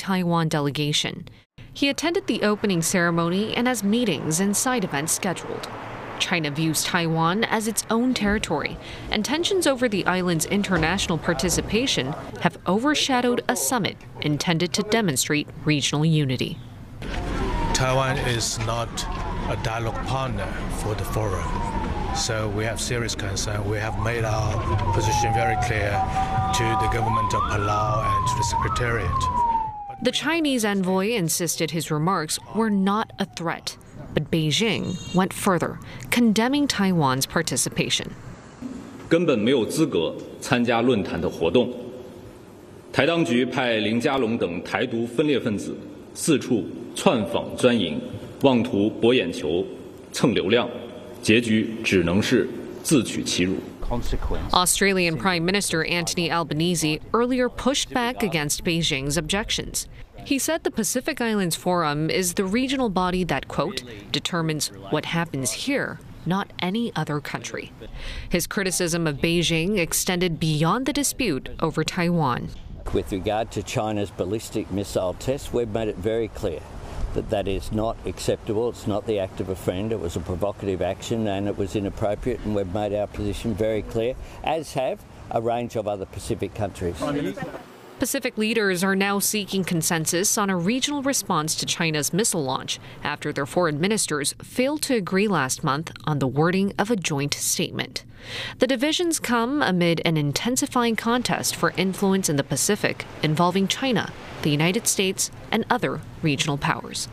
Taiwan delegation. He attended the opening ceremony and has meetings and side events scheduled. China views Taiwan as its own territory, and tensions over the island's international participation have overshadowed a summit intended to demonstrate regional unity. Taiwan is not a dialogue partner for the forum, so we have serious concern. We have made our position very clear to the government of Palau and to the Secretariat. The Chinese envoy insisted his remarks were not a threat, but Beijing went further, condemning Taiwan's participation. 根本没有资格参加论坛的活动。台当局派林佳龙等台独分裂分子四处窜访钻营，妄图博眼球、蹭流量，结局只能是自取其辱。 Australian Prime Minister Anthony Albanese earlier pushed back against Beijing's objections. He said the Pacific Islands Forum is the regional body that, quote, determines what happens here, not any other country. His criticism of Beijing extended beyond the dispute over Taiwan. With regard to China's ballistic missile test, we've made it very clear that that is not acceptable. It's not the act of a friend. It was a provocative action and it was inappropriate, and we've made our position very clear, as have a range of other Pacific countries. Pacific leaders are now seeking consensus on a regional response to China's missile launch after their foreign ministers failed to agree last month on the wording of a joint statement. The divisions come amid an intensifying contest for influence in the Pacific involving China, the United States, and other regional powers.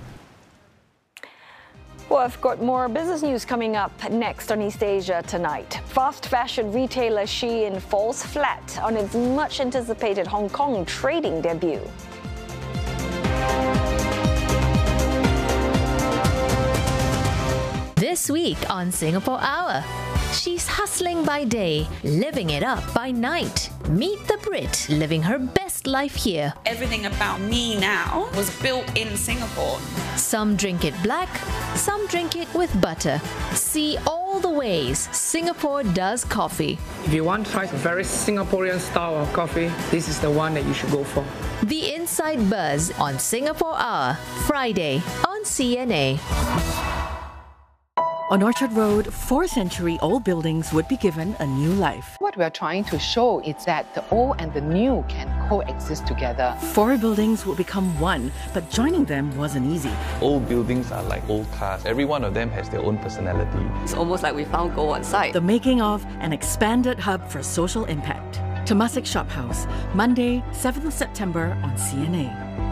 Well, I've got more business news coming up next on East Asia Tonight. Fast fashion retailer Shein falls flat on its much-anticipated Hong Kong trading debut. This week on Singapore Hour, she's hustling by day, living it up by night. Meet the Brit living her best life here. Everything about me now was built in Singapore. Some drink it black, some drink it with butter. See all the ways Singapore does coffee. If you want to try a very Singaporean style of coffee, this is the one that you should go for. The Inside Buzz on Singapore Hour, Friday on CNA. On Orchard Road, 4-century-old buildings would be given a new life. What we are trying to show is that the old and the new can coexist together. 4 buildings will become one, but joining them wasn't easy. Old buildings are like old cars. Every one of them has their own personality. It's almost like we found gold on site. The making of an expanded hub for social impact. Temasek Shop House, Monday, 7th September on CNA.